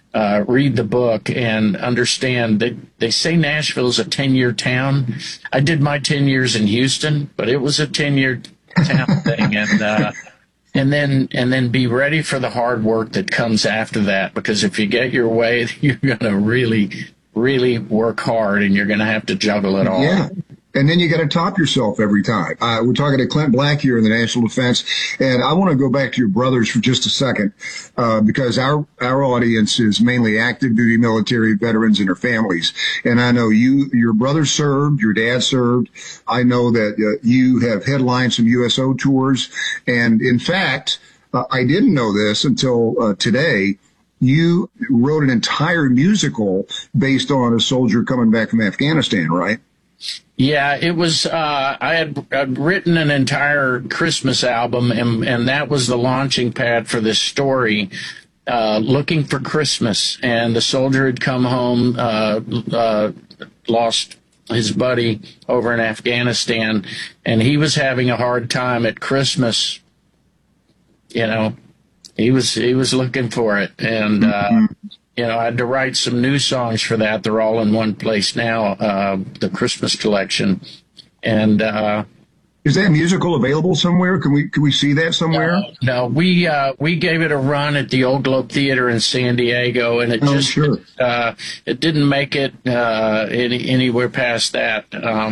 read the book and understand that they say Nashville is a 10-year town. I did my 10 years in Houston, but it was a 10-year town thing. And then be ready for the hard work that comes after that, because if you get your way, you're going to really, really work hard, and you're going to have to juggle it all. Yeah. And then you got to top yourself every time. We're talking to Clint Black here in the National Defense, and I want to go back to your brothers for just a second, because our audience is mainly active duty military veterans and their families. And I know your brother served, your dad served. I know that you have headlined some USO tours, and in fact, I didn't know this until today. You wrote an entire musical based on a soldier coming back from Afghanistan, right? Yeah, it was, I'd written an entire Christmas album, and that was the launching pad for this story, Looking for Christmas. And the soldier had come home, lost his buddy over in Afghanistan, and he was having a hard time at Christmas. You know, he was looking for it. And, I had to write some new songs for that. They're all in one place now, the Christmas collection. And is that musical available somewhere? Can we see that somewhere? No, we gave it a run at the Old Globe Theater in San Diego, and it it didn't make it anywhere past that.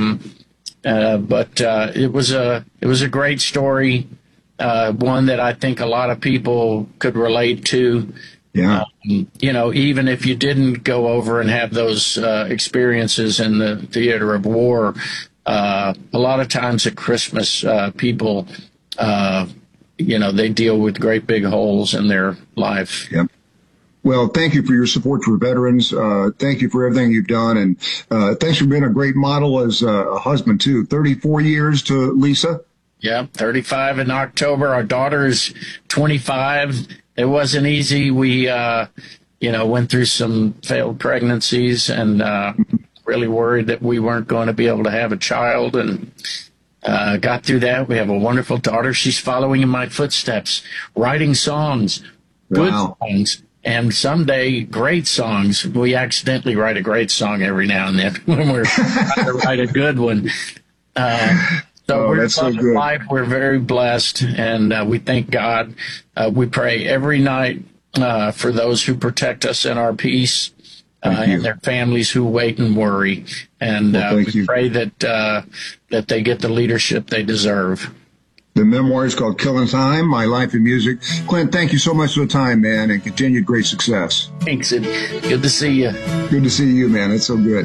But it was a great story, one that I think a lot of people could relate to. Yeah. Even if you didn't go over and have those experiences in the theater of war, a lot of times at Christmas, people, they deal with great big holes in their life. Yep. Well, thank you for your support for veterans. Thank you for everything you've done. And thanks for being a great model as a husband, too. 34 years to Lisa. Yeah, 35 in October. Our daughter is 25. It wasn't easy. We, went through some failed pregnancies and really worried that we weren't going to be able to have a child, and got through that. We have a wonderful daughter. She's following in my footsteps, writing songs, good songs, and someday great songs. We accidentally write a great song every now and then when we're trying to write a good one. We're so good. Life. We're very blessed, and we thank God. We pray every night for those who protect us in our peace, and their families who wait and worry. And we pray that they get the leadership they deserve. The memoir is called Killing Time, My Life in Music. Clint, thank you so much for the time, man, and continued great success. Thanks, and good to see you. Good to see you, man. It's so good.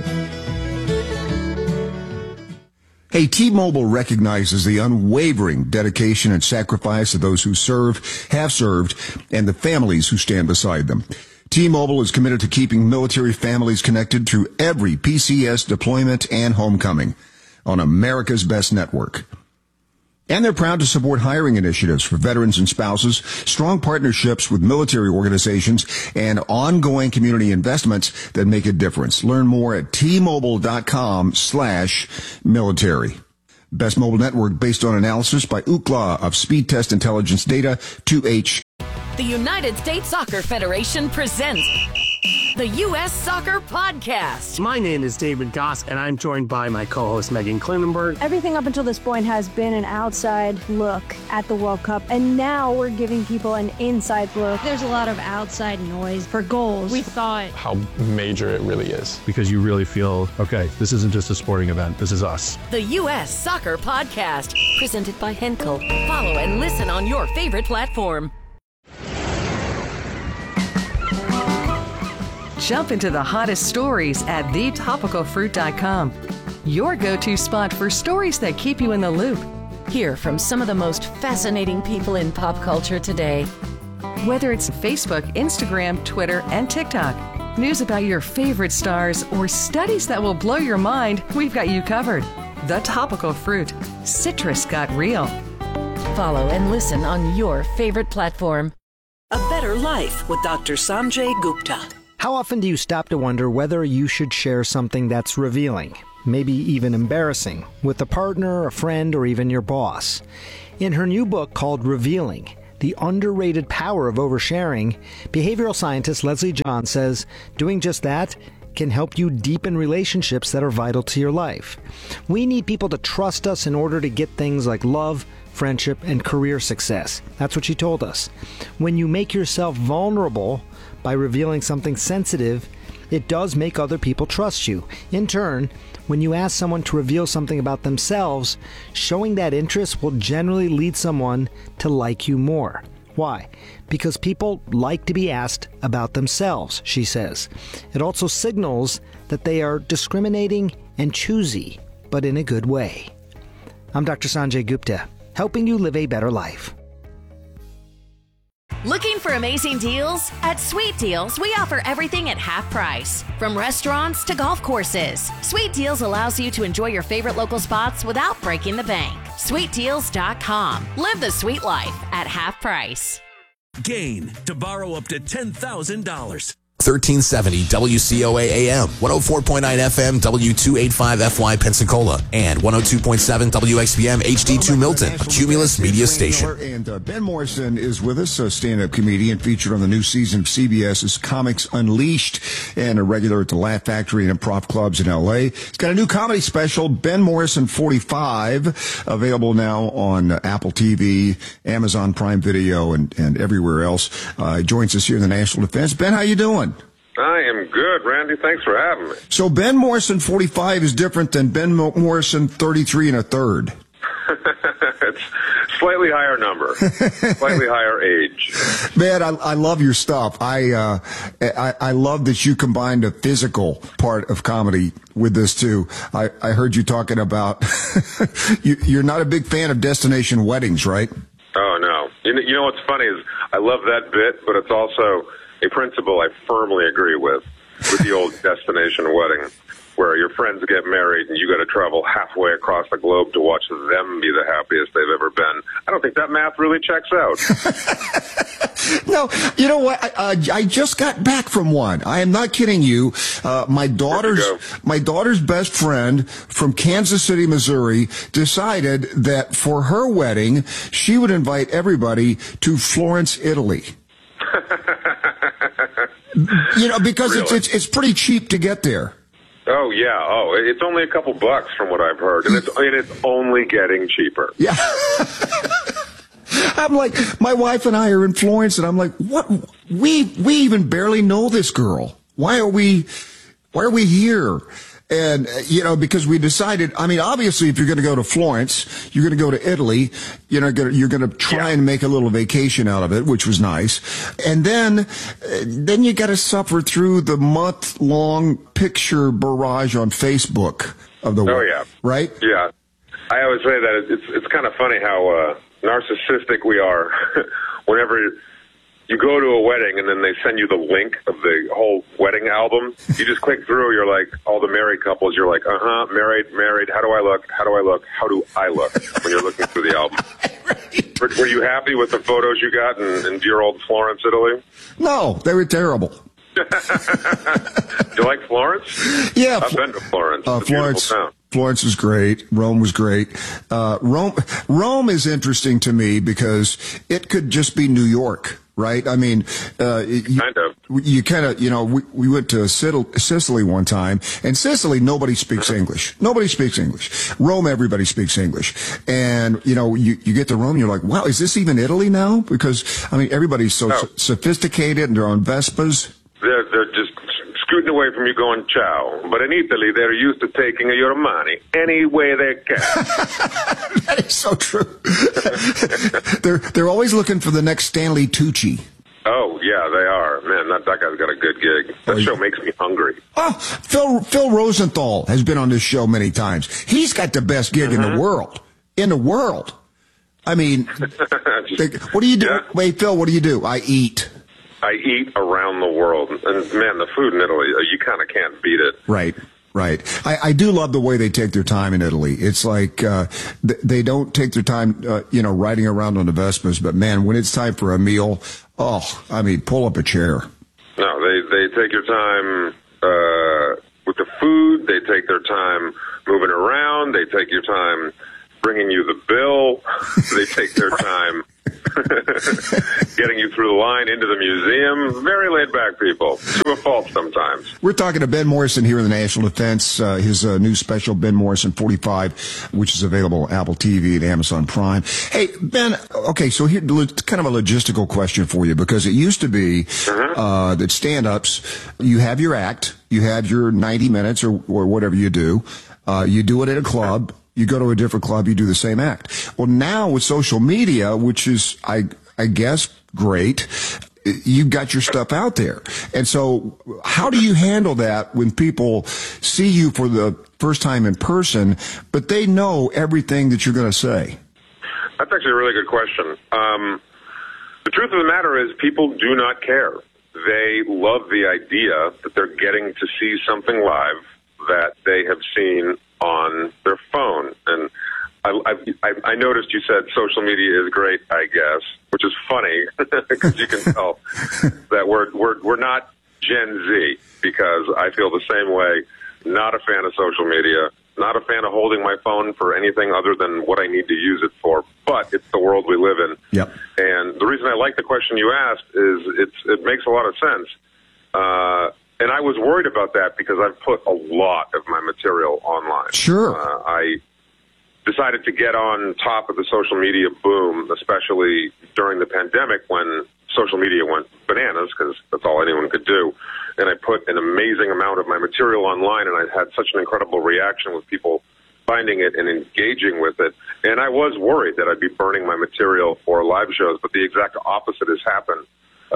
Hey, T-Mobile recognizes the unwavering dedication and sacrifice of those who serve, have served, and the families who stand beside them. T-Mobile is committed to keeping military families connected through every PCS deployment and homecoming on America's best network. And they're proud to support hiring initiatives for veterans and spouses, strong partnerships with military organizations, and ongoing community investments that make a difference. Learn more at T-Mobile.com/military. Best mobile network based on analysis by Ookla of Speed Test Intelligence Data 2H. The United States Soccer Federation presents the U.S. Soccer Podcast. My name is David Goss, and I'm joined by my co-host Megan Klinenberg. Everything up until this point has been an outside look at the World Cup, and now we're giving people an inside look. There's a lot of outside noise for goals. We thought how major it really is. Because you really feel, okay, this isn't just a sporting event, this is us. The U.S. Soccer Podcast, presented by Henkel. Follow and listen on your favorite platform. Jump into the hottest stories at thetopicalfruit.com. Your go-to spot for stories that keep you in the loop. Hear from some of the most fascinating people in pop culture today. Whether it's Facebook, Instagram, Twitter, and TikTok, news about your favorite stars, or studies that will blow your mind, we've got you covered. The Topical Fruit. Citrus got real. Follow and listen on your favorite platform. A Better Life with Dr. Sanjay Gupta. How often do you stop to wonder whether you should share something that's revealing, maybe even embarrassing, with a partner, a friend, or even your boss? In her new book called Revealing, the underrated power of oversharing, behavioral scientist Leslie John says doing just that can help you deepen relationships that are vital to your life. We need people to trust us in order to get things like love, friendship, and career success. That's what she told us. When you make yourself vulnerable by revealing something sensitive, it does make other people trust you. In turn, when you ask someone to reveal something about themselves, showing that interest will generally lead someone to like you more. Why? Because people like to be asked about themselves, she says. It also signals that they are discriminating and choosy, but in a good way. I'm Dr. Sanjay Gupta, helping you live a better life. Looking for amazing deals? At Sweet Deals, we offer everything at half price. From restaurants to golf courses, Sweet Deals allows you to enjoy your favorite local spots without breaking the bank. SweetDeals.com. Live the sweet life at half price. Gain to borrow up to $10,000. 1370 WCOA AM, 104.9 FM, W285FY Pensacola, and 102.7 WXPM HD2 Milton, a Cumulus media station. And Ben Morrison is with us, a stand-up comedian featured on the new season of CBS's Comics Unleashed and a regular at the Laugh Factory and improv clubs in L.A. He's got a new comedy special, Ben Morrison 45, available now on Apple TV, Amazon Prime Video, and everywhere else. Joins us here in the National Defense. Ben, how you doing? I am good, Randy. Thanks for having me. So Ben Morrison 45 is different than Ben Morrison 33 and a third. It's slightly higher number, slightly higher age. Man, I love your stuff. I love that you combined the physical part of comedy with this too. I heard you talking about you're not a big fan of destination weddings, right? Oh no. You know what's funny is I love that bit, but it's also a principle I firmly agree with the old destination wedding, where your friends get married and you got to travel halfway across the globe to watch them be the happiest they've ever been. I don't think that math really checks out. No, you know what? I just got back from one. I am not kidding you. My daughter's best friend from Kansas City, Missouri, decided that for her wedding, she would invite everybody to Florence, Italy. You know, because really? it's pretty cheap to get there. Oh yeah. Oh, it's only a couple bucks from what I've heard, and it's only getting cheaper. Yeah. I'm like, my wife and I are in Florence, and I'm like, what? We even barely know this girl. Why are we here? And, you know, because we decided, I mean, obviously, if you're going to go to Florence, you're going to go to Italy, you're going to try and make a little vacation out of it, which was nice. And then you got to suffer through the month-long picture barrage on Facebook of the world. Oh, yeah. Right? Yeah. I always say that it's kind of funny how narcissistic we are whenever you go to a wedding and then they send you the link of the whole wedding album. You just click through, you're like, all the married couples, you're like, married, how do I look, how do I look when you're looking through the album? Right. Were you happy with the photos you got in dear old Florence, Italy? No, they were terrible. Do you like Florence? Yeah. I've been to Florence. It's a beautiful town. Florence was great. Rome was great. Rome is interesting to me because it could just be New York. Right? I mean, you kind of, you know, we went to Sicily one time, and Sicily, nobody speaks English. Nobody speaks English. Rome, everybody speaks English. And, you know, you get to Rome, you're like, wow, is this even Italy now? Because, I mean, everybody's so sophisticated, and they're on Vespas. They're just scooting away from you going, ciao. But in Italy, they're used to taking your money any way they can. That is so true. They're always looking for the next Stanley Tucci. Oh, yeah, they are. Man, that guy's got a good gig. That show makes me hungry. Oh, Phil Rosenthal has been on this show many times. He's got the best gig in the world. In the world. I mean, what do you do? Yeah. Wait, Phil, what do you do? I eat around the world. And, man, the food in Italy, you kind of can't beat it. Right. I do love the way they take their time in Italy. It's like they don't take their time, riding around on the Vespas. But, man, when it's time for a meal, pull up a chair. No, they take your time with the food. They take their time moving around. They take your time bringing you the bill. They take their time getting you through the line into the museum. Very laid-back people, to a fault sometimes. We're talking to Ben Morrison here in the National Defense, his new special, Ben Morrison 45, which is available on Apple TV and Amazon Prime. Hey, Ben, okay, so here, kind of a logistical question for you, because it used to be that stand-ups, you have your act, you have your 90 minutes or whatever you do it at a club, you go to a different club, you do the same act. Well, now with social media, which is, I guess, great, you've got your stuff out there. And so how do you handle that when people see you for the first time in person, but they know everything that you're going to say? That's actually a really good question. The truth of the matter is people do not care. They love the idea that they're getting to see something live that they have seen on their phone. And I noticed you said social media is great, I guess, which is funny because you can tell that we're not Gen Z, because I feel the same way. Not a fan of social media, not a fan of holding my phone for anything other than what I need to use it for. But it's the world we live in. Yep. And the reason I like the question you asked is it makes a lot of sense. And I was worried about that because I've put a lot of my material online. Sure. I decided to get on top of the social media boom, especially during the pandemic when social media went bananas, because that's all anyone could do. And I put an amazing amount of my material online, and I had such an incredible reaction with people finding it and engaging with it. And I was worried that I'd be burning my material for live shows, but the exact opposite has happened,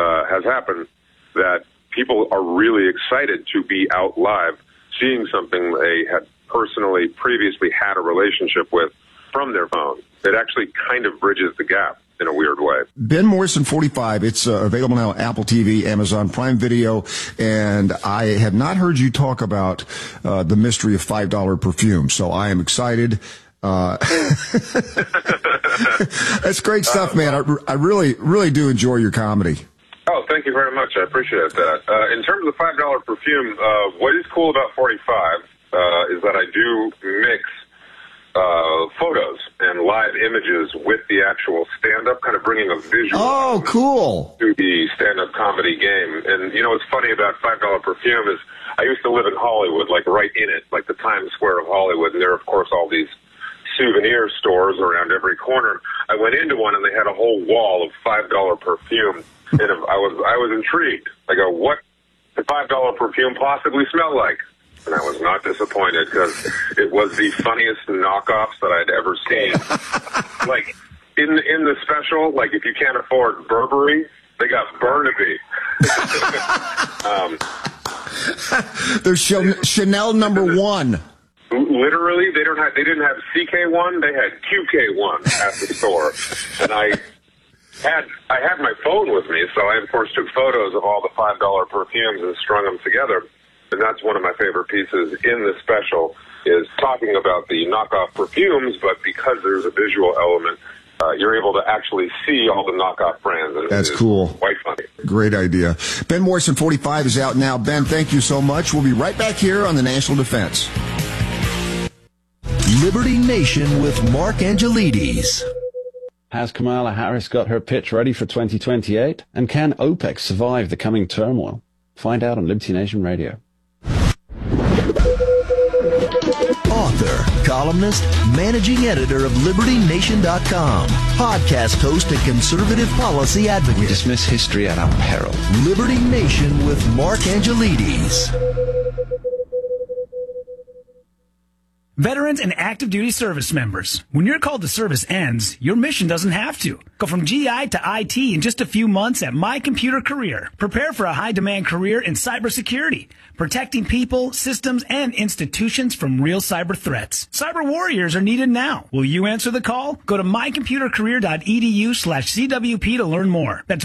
that people are really excited to be out live, seeing something they had personally previously had a relationship with from their phone. It actually kind of bridges the gap in a weird way. Ben Morrison 45, it's available now on Apple TV, Amazon Prime Video, and I have not heard you talk about the mystery of $5 perfume, so I am excited. That's great stuff, man. I really do enjoy your comedy. Oh, thank you very much. I appreciate that. In terms of the $5 perfume, what is cool about 45 is that I do mix photos and live images with the actual stand-up, kind of bringing a visual to the stand-up comedy game. And, you know, what's funny about $5 perfume is I used to live in Hollywood, like right in it, like the Times Square of Hollywood, and there are, of course, all these souvenir stores around every corner. I went into one, and they had a whole wall of $5 perfume. And I was intrigued. I go, what did $5 perfume possibly smell like? And I was not disappointed because it was the funniest knockoffs that I'd ever seen. Like, in the special, like, if you can't afford Burberry, they got Burnaby. There's Chanel #1. Literally, they didn't have CK1, they had QK1 at the store. And I had my phone with me, so I, of course, took photos of all the $5 perfumes and strung them together. And that's one of my favorite pieces in the special, is talking about the knockoff perfumes, but because there's a visual element, you're able to actually see all the knockoff brands. And that's cool. Quite funny. Great idea. Ben Morrison 45 is out now. Ben, thank you so much. We'll be right back here on the National Defense. Liberty Nation with Mark Angelides. Has Kamala Harris got her pitch ready for 2028? And can OPEC survive the coming turmoil? Find out on Liberty Nation Radio. Author, columnist, managing editor of LibertyNation.com, podcast host and conservative policy advocate. We dismiss history at our peril. Liberty Nation with Mark Angelides. Veterans and active duty service members. When your call to service ends, your mission doesn't have to. Go from GI to IT in just a few months at My Computer Career. Prepare for a high-demand career in cybersecurity, protecting people, systems, and institutions from real cyber threats. Cyber warriors are needed now. Will you answer the call? Go to mycomputercareer.edu/CWP to learn more. That's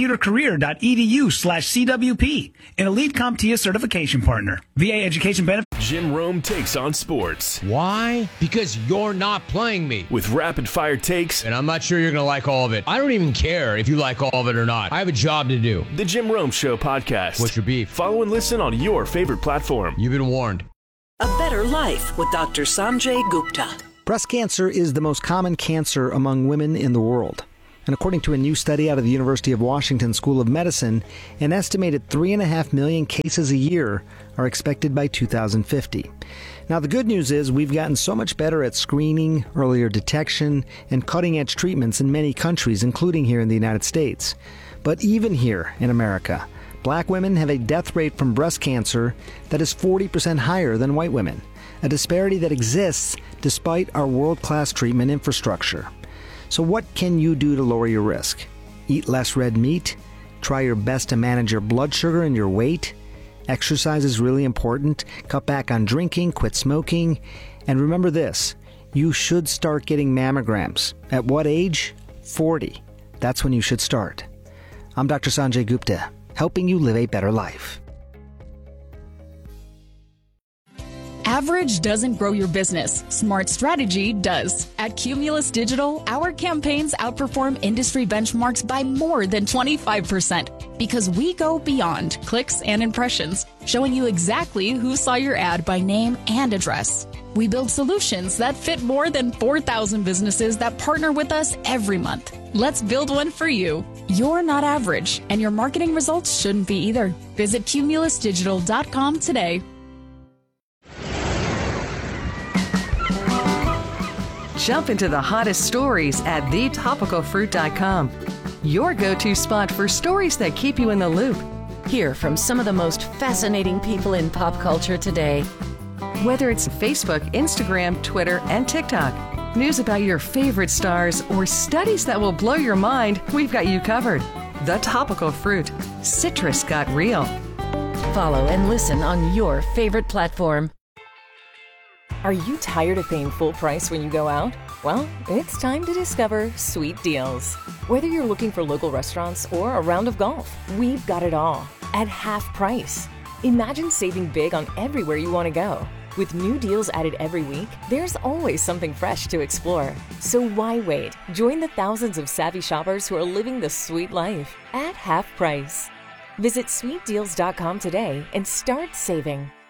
mycomputercareer.edu/CWP. An elite CompTIA certification partner. VA education benefits. Jim Rome takes on sports. Why? Because you're not playing me. With rapid-fire takes. And I'm not sure you're going to like all of it. I don't even care if you like all of it or not. I have a job to do. The Jim Rome Show podcast. What's your beef? Follow and listen on your favorite platform. You've been warned. A Better Life with Dr. Sanjay Gupta. Breast cancer is the most common cancer among women in the world. And according to a new study out of the University of Washington School of Medicine, an estimated 3.5 million cases a year are expected by 2050. Now, the good news is we've gotten so much better at screening, earlier detection, and cutting-edge treatments in many countries, including here in the United States. But even here in America, black women have a death rate from breast cancer that is 40% higher than white women, a disparity that exists despite our world-class treatment infrastructure. So what can you do to lower your risk? Eat less red meat? Try your best to manage your blood sugar and your weight? Exercise is really important. Cut back on drinking, quit smoking. And remember this, you should start getting mammograms. At what age? 40. That's when you should start. I'm Dr. Sanjay Gupta, helping you live a better life. Average doesn't grow your business. Smart strategy does. At Cumulus Digital, our campaigns outperform industry benchmarks by more than 25% because we go beyond clicks and impressions, showing you exactly who saw your ad by name and address. We build solutions that fit more than 4,000 businesses that partner with us every month. Let's build one for you. You're not average, and your marketing results shouldn't be either. Visit cumulusdigital.com today. Jump into the hottest stories at thetopicalfruit.com. Your go-to spot for stories that keep you in the loop. Hear from some of the most fascinating people in pop culture today. Whether it's Facebook, Instagram, Twitter, and TikTok, news about your favorite stars, or studies that will blow your mind, we've got you covered. The Topical Fruit. Citrus got real. Follow and listen on your favorite platform. Are you tired of paying full price when you go out? Well, it's time to discover Sweet Deals. Whether you're looking for local restaurants or a round of golf, we've got it all at half price. Imagine saving big on everywhere you want to go. With new deals added every week, there's always something fresh to explore. So why wait? Join the thousands of savvy shoppers who are living the sweet life at half price. Visit sweetdeals.com today and start saving.